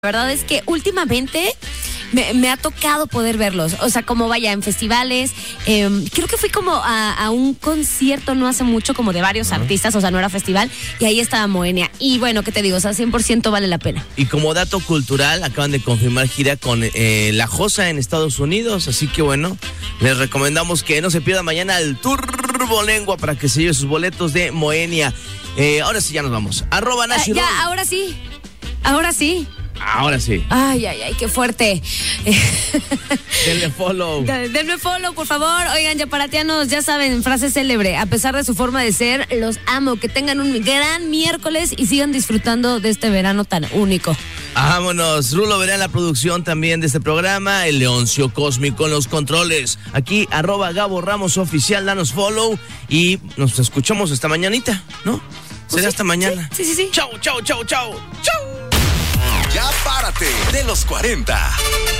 La verdad es que últimamente me ha tocado poder verlos, o sea, como vaya en festivales, creo que fui como a un concierto no hace mucho, como de varios artistas, o sea, no era festival, y ahí estaba Moenia, y bueno, ¿qué te digo? O sea, 100% vale la pena. Y como dato cultural, acaban de confirmar gira con La Josa en Estados Unidos, así que bueno, les recomendamos que no se pierda mañana el Turbolengua para que se lleve sus boletos de Moenia. Ahora sí, ya nos vamos. @Nashi Ya, ahora sí. Ahora sí. Ahora sí. Ay, qué fuerte. Denle follow. Denle follow, por favor. Oigan, yaparatianos, ya saben, frase célebre. A pesar de su forma de ser, los amo. Que tengan un gran miércoles y sigan disfrutando de este verano tan único. Vámonos. Rulo verá la producción también de este programa. El Leoncio Cósmico en los controles. Aquí, @Gabo Ramos Oficial. Danos follow y nos escuchamos esta mañanita, ¿no? Será hasta mañana. Sí. Chau. Ya párate de los 40.